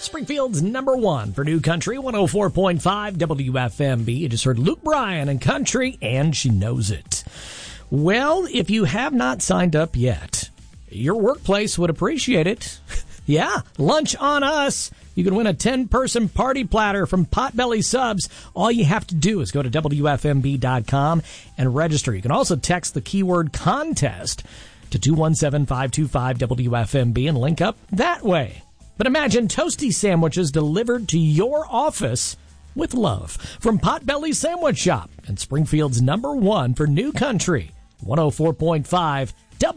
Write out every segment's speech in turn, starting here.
Springfield's number one for New Country, 104.5 WFMB. You just heard Luke Bryan and Country, and she knows it. Well, if you have not signed up yet, your workplace would appreciate it. Yeah, lunch on us. You can win a 10-person party platter from Potbelly Subs. All you have to do is go to WFMB.com and register. You can also text the keyword contest to 217-525-WFMB and link up that way. But imagine toasty sandwiches delivered to your office with love from Potbelly Sandwich Shop and Springfield's number one for New Country, 104.5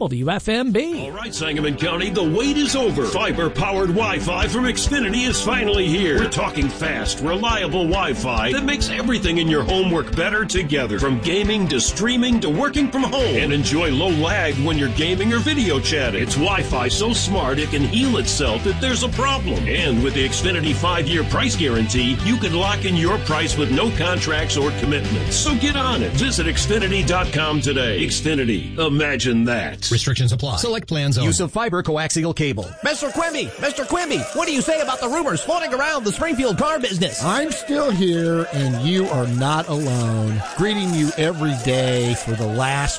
WFMB. All right, Sangamon County, the wait is over. Fiber-powered Wi-Fi from Xfinity is finally here. We're talking fast, reliable Wi-Fi that makes everything in your home work better together. From gaming to streaming to working from home. And enjoy low lag when you're gaming or video chatting. It's Wi-Fi so smart it can heal itself if there's a problem. And with the Xfinity 5-year price guarantee, you can lock in your price with no contracts or commitments. So get on it. Visit Xfinity.com today. Xfinity. Imagine that. Restrictions apply. Select plans only. Use of fiber coaxial cable. Mr. Quimby, what do you say about the rumors floating around the Springfield car business? I'm still here, and you are not alone. Greeting you every day for the last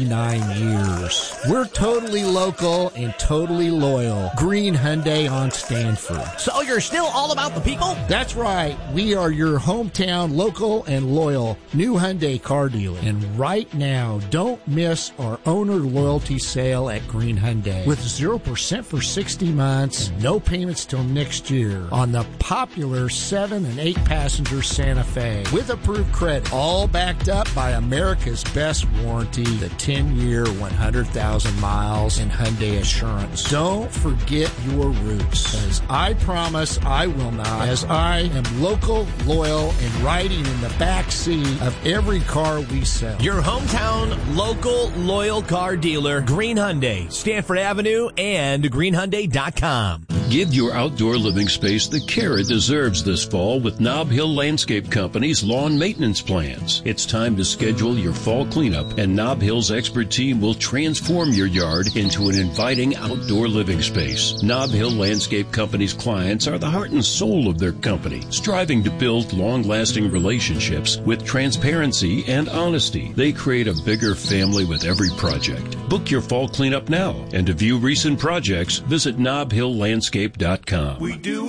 49 years. We're totally local and totally loyal. Green Hyundai on Stanford. So you're still all about the people? That's right. We are your hometown local and loyal new Hyundai car dealer. And right now, don't miss our owner loyalty sale at Green Hyundai with 0% for 60 months and no payments till next year on the popular 7 and 8 passenger Santa Fe with approved credit, all backed up by America's best warranty, the 10-year 100,000 miles and Hyundai Assurance. Don't forget your roots, as I promise I will not, as I am local, loyal, and riding in the back seat of every car we sell. Your hometown local loyal car dealer, Green Hyundai, Stanford Avenue, and greenhyundai.com. Give your outdoor living space the care it deserves this fall with Nob Hill Landscape Company's lawn maintenance plans. It's time to schedule your fall cleanup, and Nob Hill's expert team will transform your yard into an inviting outdoor living space. Nob Hill Landscape Company's clients are the heart and soul of their company, striving to build long-lasting relationships with transparency and honesty. They create a bigger family with every project. Book your fall cleanup now, and to view recent projects, visit NobHillLandscape.com. We do